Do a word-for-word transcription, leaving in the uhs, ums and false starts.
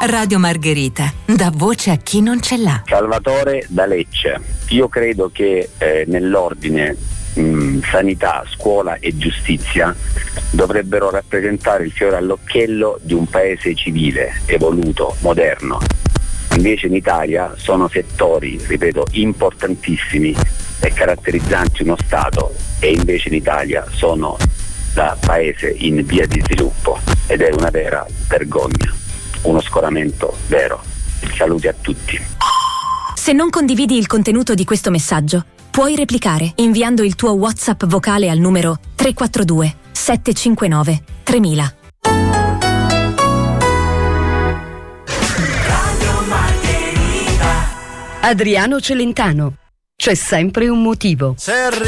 Radio Margherita dà voce a chi non ce l'ha. Salvatore da Lecce. Io credo che eh, nell'ordine mh, sanità, scuola e giustizia dovrebbero rappresentare il fiore all'occhiello di un paese civile, evoluto, moderno. Invece in Italia sono settori, ripeto, importantissimi e caratterizzanti uno Stato, e invece in Italia sono da paese in via di sviluppo, ed è una vera vergogna, uno scoramento vero. Saluti a tutti. Se non condividi il contenuto di questo messaggio, puoi replicare inviando il tuo WhatsApp vocale al numero tre quattro due sette cinque nove tremila. Adriano Celentano. C'è sempre un motivo.